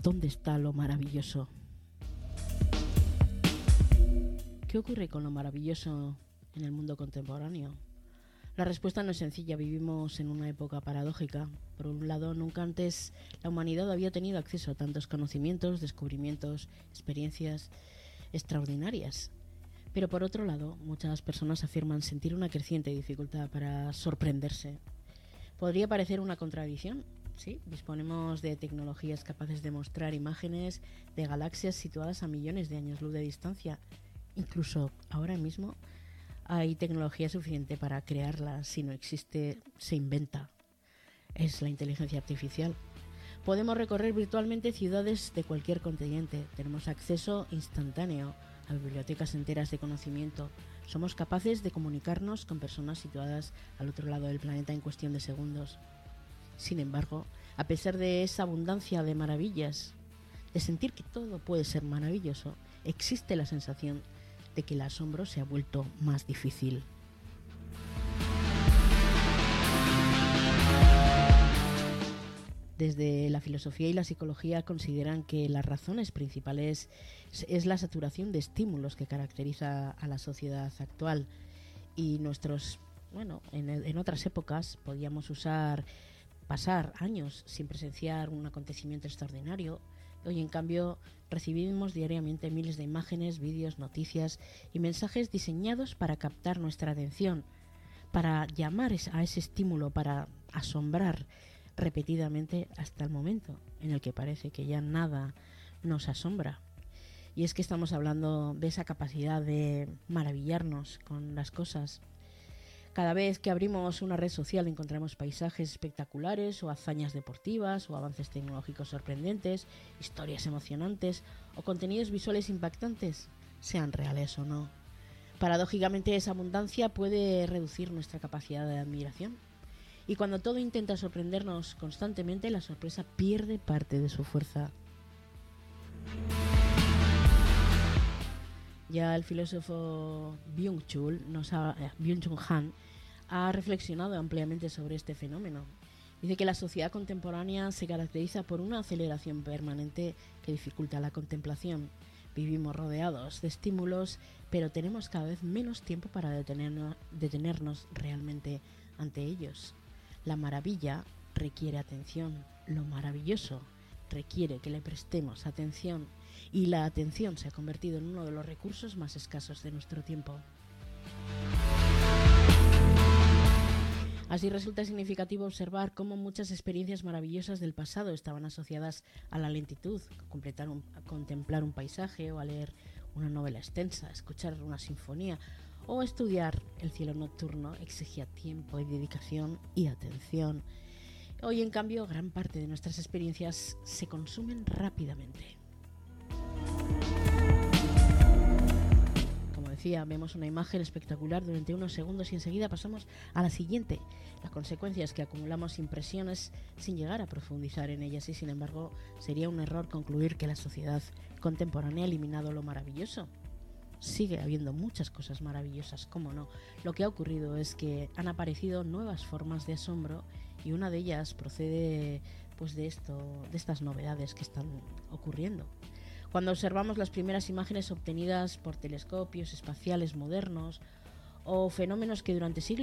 ¿Dónde está lo maravilloso? ¿Qué ocurre con lo maravilloso en el mundo contemporáneo? La respuesta no es sencilla. Vivimos en una época paradójica. Por un lado, nunca antes la humanidad había tenido acceso a tantos conocimientos, descubrimientos, experiencias extraordinarias. Pero por otro lado, muchas personas afirman sentir una creciente dificultad para sorprenderse. ¿Podría parecer una contradicción? Sí, disponemos de tecnologías capaces de mostrar imágenes de galaxias situadas a millones de años luz de distancia. Incluso ahora mismo hay tecnología suficiente para crearlas. Si no existe, se inventa. Es la inteligencia artificial. Podemos recorrer virtualmente ciudades de cualquier continente. Tenemos acceso instantáneo a bibliotecas enteras de conocimiento. Somos capaces de comunicarnos con personas situadas al otro lado del planeta en cuestión de segundos. Sin embargo, a pesar de esa abundancia de maravillas, de sentir que todo puede ser maravilloso, existe la sensación de que el asombro se ha vuelto más difícil. Desde la filosofía y la psicología consideran que las razones principales es la saturación de estímulos que caracteriza a la sociedad actual. Y en otras épocas podíamos pasar años sin presenciar un acontecimiento extraordinario. Hoy, en cambio, recibimos diariamente miles de imágenes, vídeos, noticias y mensajes diseñados para captar nuestra atención, para llamar a ese estímulo, para asombrar repetidamente hasta el momento en el que parece que ya nada nos asombra. Y es que estamos hablando de esa capacidad de maravillarnos con las cosas. Cada vez que abrimos una red social encontramos paisajes espectaculares o hazañas deportivas o avances tecnológicos sorprendentes, historias emocionantes o contenidos visuales impactantes, sean reales o no. Paradójicamente, esa abundancia puede reducir nuestra capacidad de admiración. Y cuando todo intenta sorprendernos constantemente, la sorpresa pierde parte de su fuerza. Ya el filósofo Byung-Chul Han ha reflexionado ampliamente sobre este fenómeno. Dice que la sociedad contemporánea se caracteriza por una aceleración permanente que dificulta la contemplación. Vivimos rodeados de estímulos, pero tenemos cada vez menos tiempo para detenernos realmente ante ellos. La maravilla requiere atención. Lo maravilloso requiere que le prestemos atención. Y la atención se ha convertido en uno de los recursos más escasos de nuestro tiempo. Así resulta significativo observar cómo muchas experiencias maravillosas del pasado estaban asociadas a la lentitud. A contemplar un paisaje o a leer una novela extensa, escuchar una sinfonía o estudiar el cielo nocturno exigía tiempo y dedicación y atención. Hoy, en cambio, gran parte de nuestras experiencias se consumen rápidamente. Como decía, vemos una imagen espectacular durante unos segundos y enseguida pasamos a la siguiente. La consecuencia es que acumulamos impresiones sin llegar a profundizar en ellas y, sin embargo, sería un error concluir que la sociedad contemporánea ha eliminado lo maravilloso. Sigue habiendo muchas cosas maravillosas, cómo no. Lo que ha ocurrido es que han aparecido nuevas formas de asombro y una de ellas procede de estas novedades que están ocurriendo. Cuando observamos las primeras imágenes obtenidas por telescopios espaciales modernos o fenómenos que durante siglos